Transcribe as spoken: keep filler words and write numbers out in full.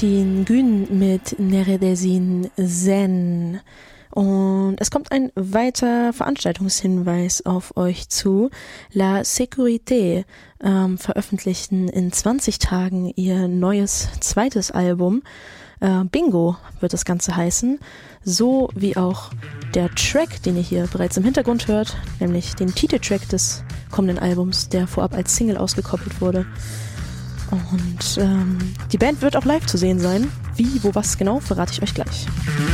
Den Gün mit Neredesin Zen. Und es kommt ein weiter Veranstaltungshinweis auf euch zu. La Sécurité ähm, veröffentlichten in zwanzig Tagen ihr neues zweites Album. Äh, Bingo wird das Ganze heißen. So wie auch der Track, den ihr hier bereits im Hintergrund hört, nämlich den Titeltrack des kommenden Albums, der vorab als Single ausgekoppelt wurde. Und ähm, die Band wird auch live zu sehen sein. Wie, wo, was genau, verrate ich euch gleich.